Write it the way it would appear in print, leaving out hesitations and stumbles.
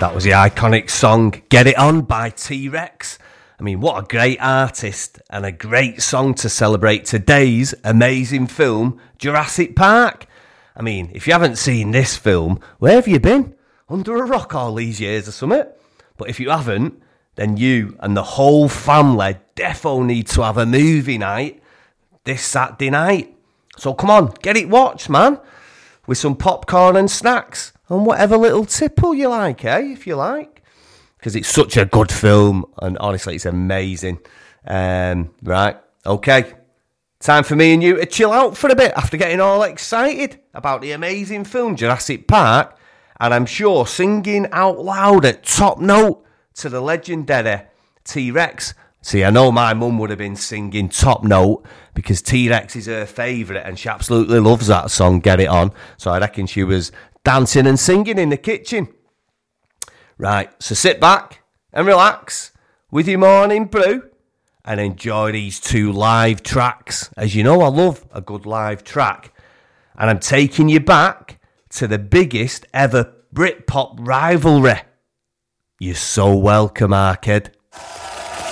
That was the iconic song Get It On by T-Rex. I mean, what a great artist and a great song to celebrate today's amazing film, Jurassic Park. I mean, if you haven't seen this film, where have you been? Under a rock all these years or something? But if you haven't, then you and the whole family defo need to have a movie night this Saturday night. So come on, get it watched, man. With some popcorn and snacks and whatever little tipple you like, if you like. Because it's such a good film and honestly, it's amazing. Right, okay. Time for me and you to chill out for a bit after getting all excited about the amazing film Jurassic Park. And I'm sure singing out loud at top note to the legendary T-Rex. See, I know my mum would have been singing top note because T-Rex is her favourite and she absolutely loves that song, Get It On. So I reckon she was dancing and singing in the kitchen. Right, so sit back and relax with your morning brew and enjoy these two live tracks. As you know, I love a good live track. And I'm taking you back to the biggest ever Britpop rivalry. You're so welcome, Arcade.